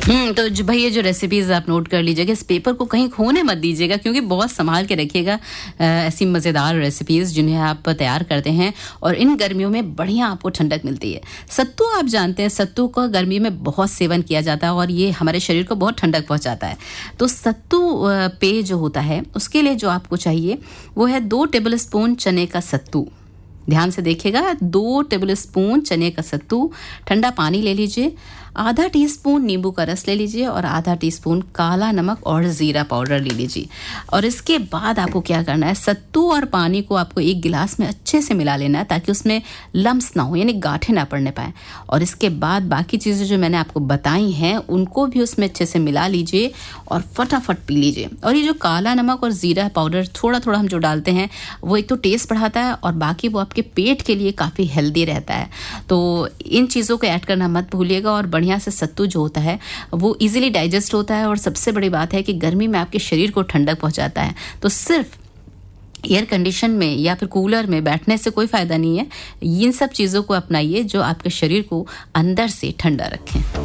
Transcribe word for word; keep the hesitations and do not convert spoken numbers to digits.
हम्म तो जो भाई ये जो रेसिपीज आप नोट कर लीजिएगा, इस पेपर को कहीं खोने मत दीजिएगा, क्योंकि बहुत संभाल के रखिएगा ऐसी मज़ेदार रेसिपीज जिन्हें आप तैयार करते हैं और इन गर्मियों में बढ़िया आपको ठंडक मिलती है। सत्तू आप जानते हैं, सत्तू का गर्मी में बहुत सेवन किया जाता है और ये हमारे शरीर को बहुत ठंडक पहुंचाता है। तो सत्तू पेय जो होता है उसके लिए जो आपको चाहिए वो है दो टेबल स्पून चने का सत्तू। ध्यान से देखिएगा, दो टेबल स्पून चने का सत्तू, ठंडा पानी ले लीजिए, आधा टीस्पून नींबू का रस ले लीजिए और आधा टीस्पून काला नमक और ज़ीरा पाउडर ले लीजिए। और इसके बाद आपको क्या करना है, सत्तू और पानी को आपको एक गिलास में अच्छे से मिला लेना है ताकि उसमें लम्स ना हो, यानी गांठें ना पड़ने पाए। और इसके बाद बाकी चीज़ें जो मैंने आपको बताई हैं उनको भी उसमें अच्छे से मिला लीजिए और फटाफट पी लीजिए। और ये जो काला नमक और ज़ीरा पाउडर थोड़ा थोड़ा हम जो डालते हैं वो एक तो टेस्ट बढ़ाता है और बाकी वो आपके पेट के लिए काफ़ी हेल्दी रहता है। तो इन चीज़ों को ऐड करना मत भूलिएगा। और बढ़िया से सत्तू जो होता है वो इजीली डाइजेस्ट होता है और सबसे बड़ी बात है कि गर्मी में आपके शरीर को ठंडक पहुंचाता है। तो सिर्फ एयर कंडीशन में या फिर कूलर में बैठने से कोई फ़ायदा नहीं है, इन सब चीज़ों को अपनाइए जो आपके शरीर को अंदर से ठंडा रखें।